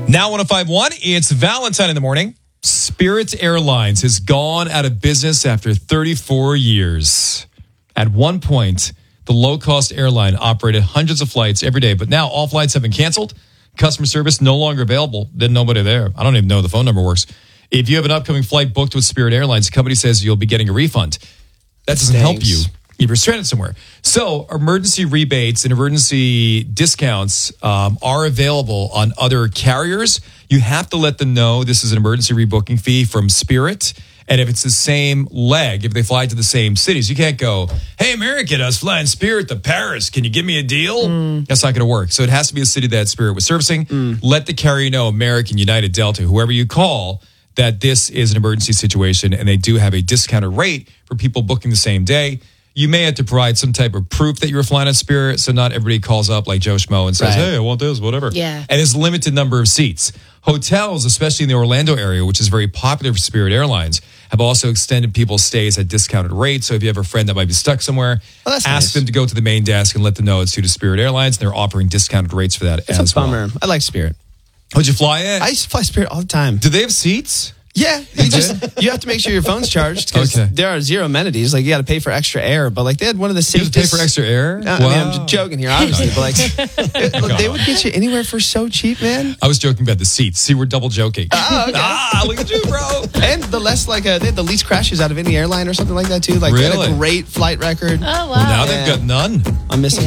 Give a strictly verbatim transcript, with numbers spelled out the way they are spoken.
Now one oh five point one, it's Valentine in the morning. Spirit Airlines has gone out of business after thirty-four years. At one point, the low-cost airline operated hundreds of flights every day, but now all flights have been canceled. Customer service no longer available. There's nobody there. I don't even know the phone number works. If you have an upcoming flight booked with Spirit Airlines, the company says you'll be getting a refund. That doesn't Thanks. help you if you're stranded somewhere. So emergency rebates and emergency discounts um, are available on other carriers. You have to let them know this is an emergency rebooking fee from Spirit. And if it's the same leg, if they fly to the same cities, you can't go, hey, American, I was flying Spirit to Paris. Can you give me a deal? Mm. That's not going to work. So it has to be a city that Spirit was servicing. Mm. Let the carrier know, American, United, Delta, whoever you call, that this is an emergency situation and they do have a discounted rate for people booking the same day. You may have to provide some type of proof that you were flying on Spirit, so not everybody calls up like Joe Schmo and says, right. hey, I want this, whatever. Yeah. And there's a limited number of seats. Hotels, especially in the Orlando area, which is very popular for Spirit Airlines, have also extended people's stays at discounted rates. So if you have a friend that might be stuck somewhere, well, that's ask nice. them to go to the main desk and let them know it's due to Spirit Airlines, and they're offering discounted rates for that It's as a bummer. well. I like Spirit. Would you fly it? I used to fly Spirit all the time. Do they have seats? Yeah, you just you have to make sure your phone's charged because Okay. there are zero amenities. Like you got to pay for extra air, but like they had one of the You have safest. to pay for extra air? Uh, wow. I mean, I'm just joking here, obviously, but like it- they would get you anywhere for so cheap, man. I was joking about the seats. See, we're double joking. Oh, okay. Ah, look at you, bro. And the less like uh, they had the least crashes out of any airline or something like that too. Like they had Really? a great flight record. Oh, wow. Well, now Yeah. they've got none. I'm missing